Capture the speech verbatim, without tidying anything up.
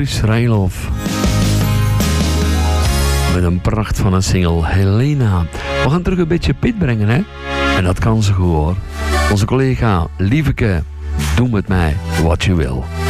Boris Rijloff. Met een pracht van een single, Helena. We gaan terug een beetje pit brengen, hè? En dat kan ze goed, hoor. Onze collega Lieveke, doe met mij wat je wil.